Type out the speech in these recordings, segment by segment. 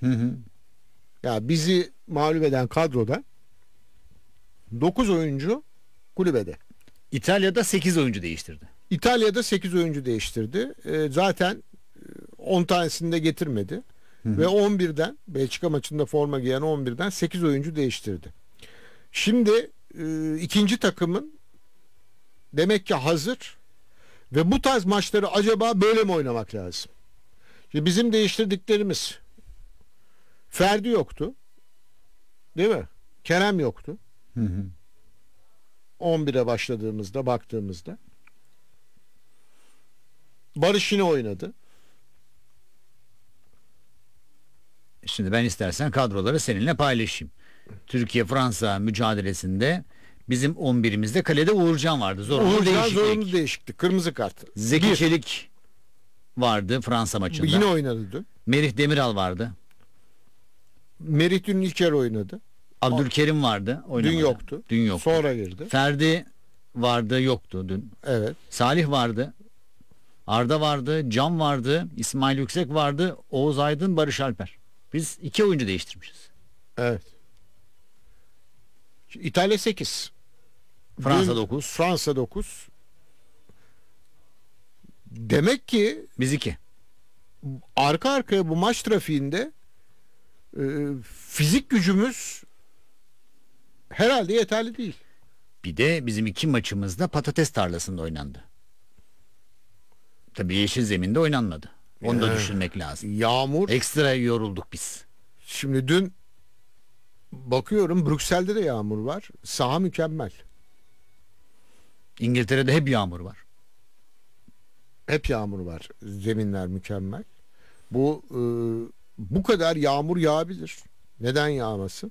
Hı hı. Ya bizi mağlup eden kadroda 9 oyuncu kulübede. İtalya'da 8 oyuncu değiştirdi. İtalya'da 8 oyuncu değiştirdi. Zaten 10 tanesini de getirmedi. Hı Ve hı. 11'den Belçika maçında forma giyen 11'den 8 oyuncu değiştirdi. Şimdi ikinci takımın demek ki hazır ve bu tarz maçları acaba böyle mi oynamak lazım? Şimdi bizim değiştirdiklerimiz Ferdi yoktu. Değil mi? Kerem yoktu. Hı hı. 11'e başladığımızda baktığımızda. Barış yine oynadı. Şimdi ben istersen kadroları seninle paylaşayım. Türkiye-Fransa mücadelesinde bizim 11'imizde kalede Uğurcan vardı. Zorunlu Uğurcan zorunlu değişiklik. değişiklik. Kırmızı kart. Zeki Bir. Çelik vardı Fransa maçında. Yine oynadı dün. Merih Demiral vardı. Merih dün ilk yarı oynadı. Abdülkerim vardı. Oynamadı. Dün yoktu. Dün yoktu. Sonra girdi. Ferdi vardı, yoktu dün. Evet. Salih vardı. Arda vardı, Can vardı, İsmail Yüksek vardı, Oğuz Aydın, Barış Alper. Biz 2 oyuncu değiştirmişiz. Evet. Şimdi İtalya 8. Fransa Dün 9. Fransa 9. Demek ki Biz 2. arka arkaya bu maç trafiğinde e, fizik gücümüz herhalde yeterli değil. Bir de bizim 2 maçımızda patates tarlasında oynandı. Tabii yeşil zeminde oynanmadı. Onu da düşünmek lazım. Yağmur. Ekstra yorulduk biz. Şimdi dün bakıyorum Brüksel'de de yağmur var. Saha mükemmel. İngiltere'de hep yağmur var. Hep yağmur var. Zeminler mükemmel. Bu kadar yağmur yağabilir. Neden yağmasın?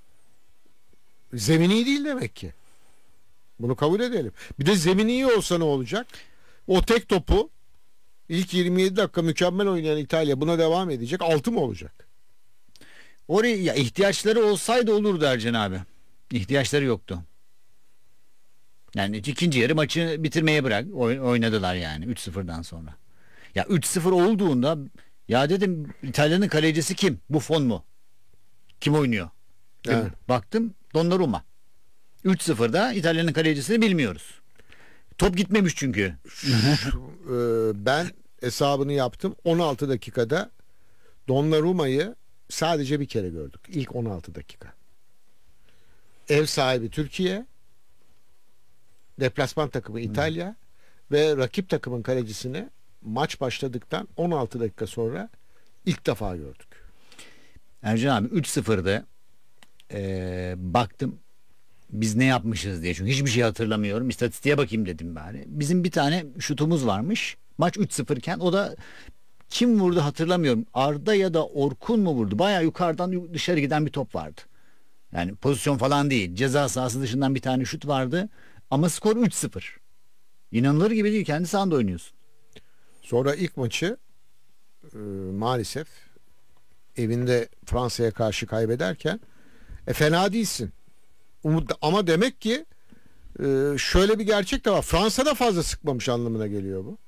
Zemin iyi değil demek ki. Bunu kabul edelim. Bir de zemin iyi olsa ne olacak? O tek topu ilk 27 dakika mükemmel oynayan İtalya buna devam edecek. 6 mı olacak? Oraya ya ihtiyaçları olsaydı olurdu Ercan abi. İhtiyaçları yoktu. Yani ikinci yarı maçı bitirmeye bırak oynadılar yani 3-0'dan sonra. Ya 3-0 olduğunda ya dedim İtalya'nın kalecisi kim? Buffon mu? Kim oynuyor? Evet. Baktım Donnarumma. 3-0'da İtalya'nın kalecisini bilmiyoruz. Top gitmemiş çünkü. Ben hesabını yaptım. 16 dakikada Donnarumma'yı sadece bir kere gördük. İlk 16 dakika. Ev sahibi Türkiye, deplasman takımı İtalya ve rakip takımın kalecisini maç başladıktan 16 dakika sonra ilk defa gördük. Ercan abi 3-0'da baktım biz ne yapmışız diye. Çünkü hiçbir şey hatırlamıyorum. İstatistiğe bakayım dedim bari. Bizim bir tane şutumuz varmış. Maç 3-0 iken o da kim vurdu hatırlamıyorum. Arda ya da Orkun mu vurdu? Bayağı yukarıdan dışarı giden bir top vardı. Yani pozisyon falan değil. Ceza sahası dışından bir tane şut vardı. Ama skor 3-0. İnanılır gibi değil. Kendi sahanda oynuyorsun. Sonra ilk maçı maalesef evinde Fransa'ya karşı kaybederken fena değilsin. Ama demek ki şöyle bir gerçek de var. Fransa'da fazla sıkmamış anlamına geliyor bu.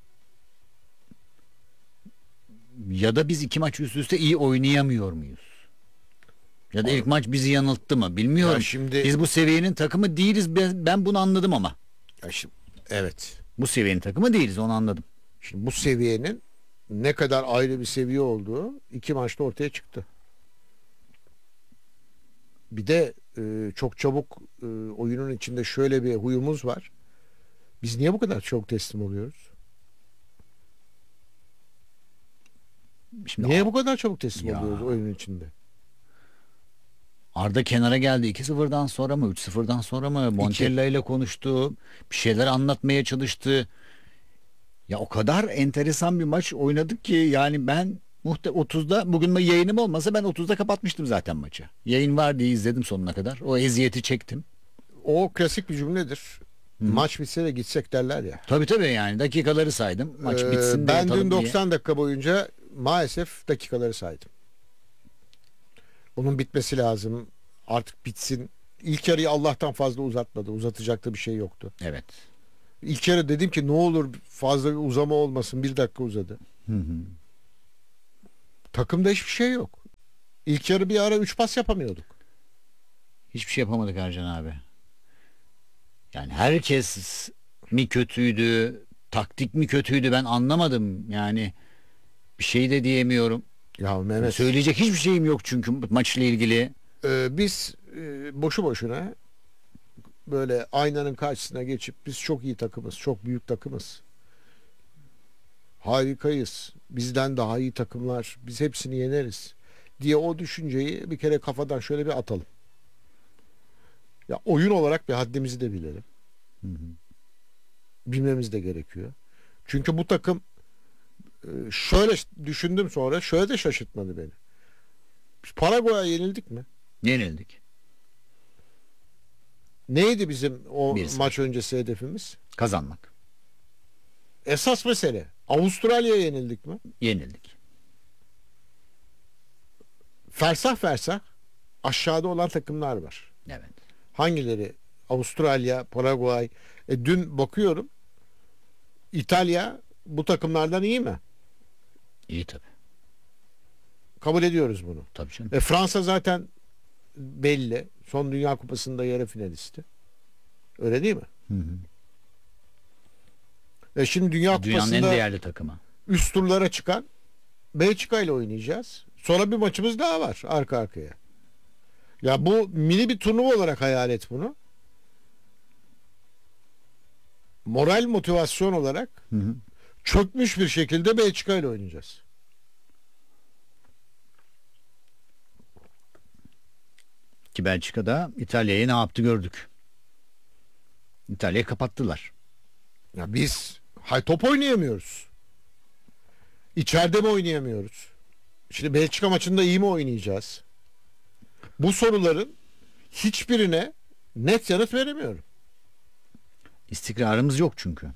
Ya da biz 2 maç üst üste iyi oynayamıyor muyuz? Ya da ilk maç bizi yanılttı mı? Bilmiyorum. Ya şimdi- Biz bu seviyenin takımı değiliz. Ben bunu anladım ama. Ya şimdi, evet. Bu seviyenin takımı değiliz, onu anladım. Şimdi bu seviyenin ne kadar ayrı bir seviye olduğu 2 maçta ortaya çıktı. Bir de çok çabuk oyunun içinde şöyle bir huyumuz var. Biz niye bu kadar çok teslim oluyoruz? Şimdi Niye bu kadar çabuk teslim Ya. oluyoruz oyunun içinde? Arda kenara geldi 2-0'dan sonra mı 3-0'dan sonra mı Montella ile konuştu. Bir şeyler anlatmaya çalıştı. Ya o kadar enteresan bir maç oynadık ki yani ben 30'da bugün yayınım olmasa ben 30'da kapatmıştım zaten maçı. Yayın var diye izledim sonuna kadar. O eziyeti çektim. O klasik bir cümledir. Maç bitse de gitsek derler ya. Tabii yani dakikaları saydım. Maç bitsin de Ben yatalım dün diye. 90 dakika boyunca maalesef dakikaları saydım. Bunun bitmesi lazım. Artık bitsin. İlk yarıyı Allah'tan fazla uzatmadı. Uzatacak da bir şey yoktu. Evet. İlk yarı dedim ki ne olur fazla bir uzama olmasın. 1 dakika uzadı. Hı hı. Takımda hiçbir şey yok. İlk yarı bir ara 3 pas yapamıyorduk. Hiçbir şey yapamadık Ercan abi. Yani herkes mi kötüydü, taktik mi kötüydü ben anlamadım. Yani bir şey de diyemiyorum. Ya Mehmet, Söyleyecek hiçbir şeyim yok çünkü maçla ilgili. biz boşu boşuna böyle aynanın karşısına geçip biz çok iyi takımız, çok büyük takımız, harikayız, bizden daha iyi takımlar, biz hepsini yeneriz diye o düşünceyi bir kere kafadan şöyle bir atalım. Ya oyun olarak bir haddimizi de bilelim. Hı hı. Bilmemiz de gerekiyor. Çünkü bu takım şöyle düşündüm, sonra şöyle de şaşırtmadı beni. Biz Paraguay'a yenildik mi? Yenildik. Neydi bizim o 1-0. maç öncesi hedefimiz? Kazanmak. Esas mesele. Avustralya'ya yenildik mi? Yenildik. Fersah fersah aşağıda olan takımlar var. Evet. Hangileri? Avustralya, Paraguay. Dün bakıyorum, İtalya bu takımlardan iyi mi? İyi tabii. Kabul ediyoruz bunu. Tabii canım. Fransa zaten belli. Son Dünya Kupası'nda yarı finalisti. Öyle değil mi? Hı hı. Şimdi Dünya Dünyanın en Kupası'nda değerli takımı. üst turlara çıkan Belçika ile oynayacağız. Sonra bir maçımız daha var arka arkaya. Ya bu mini bir turnuva olarak hayal et bunu. Moral motivasyon olarak Hı hı. çökmüş bir şekilde Belçika ile oynayacağız. Ki Belçika'da İtalya'yı ne yaptı gördük. İtalya'yı kapattılar. Ya biz top oynayamıyoruz. İçeride mi oynayamıyoruz? Şimdi Belçika maçında iyi mi oynayacağız? Bu soruların hiçbirine net yanıt veremiyorum. İstikrarımız yok çünkü.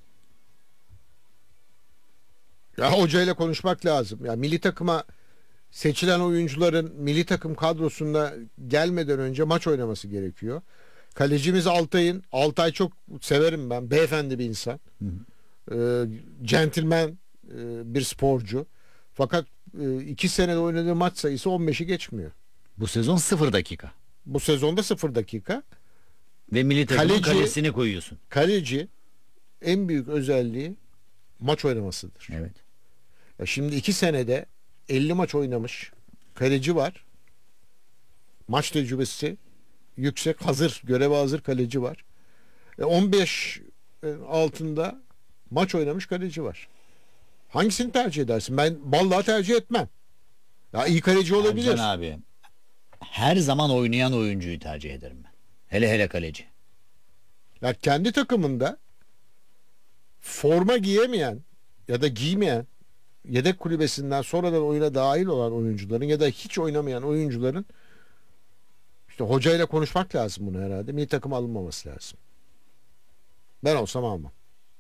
Ya hocayla konuşmak lazım. Ya milli takıma seçilen oyuncuların milli takım kadrosunda gelmeden önce maç oynaması gerekiyor. Kalecimiz Altay çok severim ben. Beyefendi bir insan. Hı hı. Centilmen bir sporcu. Fakat 2 senede oynadığı maç sayısı 15'i geçmiyor. Bu sezon 0 dakika. Bu sezonda 0 dakika. Ve milli takımın Kaleci- kalesini koyuyorsun. Kaleci en büyük özelliği maç oynamasıdır. Evet. Ya şimdi 2 senede 50 maç oynamış kaleci var. Maç tecrübesi yüksek, göreve hazır kaleci var. 15 altında maç oynamış kaleci var. Hangisini tercih edersin? Ben vallahi tercih etmem. Ya iyi kaleci olabilir. Ercan abi, her zaman oynayan oyuncuyu tercih ederim ben. Hele hele kaleci. Ya kendi takımında forma giyemeyen ya da giymeyen, yedek kulübesinden sonradan oyuna dahil olan oyuncuların ya da hiç oynamayan oyuncuların işte hocayla konuşmak lazım bunu herhalde. Milli takıma alınmaması lazım. Ben olsam almam.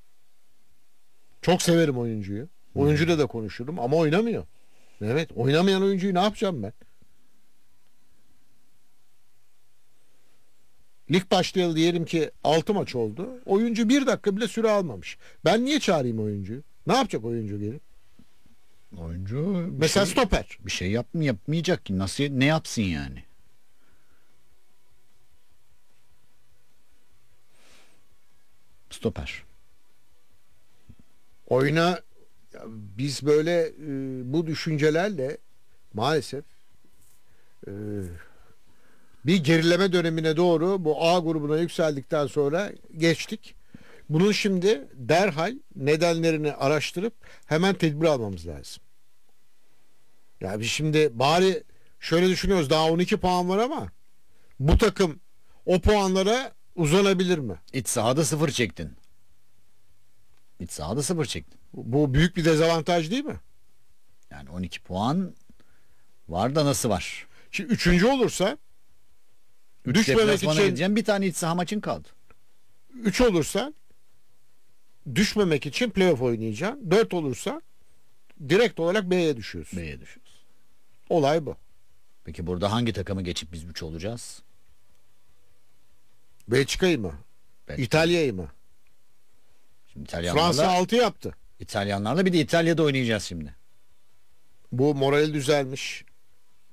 Çok severim oyuncuyu. Oyuncuyla da konuşurum ama oynamıyor. Evet, oynamayan oyuncuyu ne yapacağım ben? Lig başlayalı diyelim ki 6 maç oldu. Oyuncu 1 dakika bile süre almamış. Ben niye çağırayım oyuncuyu? Ne yapacak oyuncu gelip? Oyuncu Mesela stoper. bir şey yapmayacak ki. Nasıl, ne yapsın yani? Stoper. Oyuna ya biz böyle bu düşüncelerle maalesef e, bir gerileme dönemine doğru bu A grubuna yükseldikten sonra geçtik. Bunun şimdi derhal nedenlerini araştırıp hemen tedbir almamız lazım. Ya biz şimdi bari şöyle düşünüyoruz, daha 12 puan var ama bu takım o puanlara uzanabilir mi? İç sahada 0 çektin. İç sahada 0 çektin. Bu büyük bir dezavantaj değil mi? Yani 12 puan var da nasıl var? Şimdi 3. olursa 3 düşmemek deplasmana için gideceğim. Bir tane iç saha maçın kaldı. 3 olursa düşmemek için playoff oynayacaksın. 4 olursa direkt olarak B'ye düşüyorsun. B'ye düşüyoruz. Olay bu. Peki burada hangi takımı geçip biz 3 olacağız? Belçika'yı mı? Belki. İtalya'yı mı? Şimdi Fransa 6 yaptı. İtalyanlarla bir de İtalya'da oynayacağız şimdi. Bu morali düzelmiş.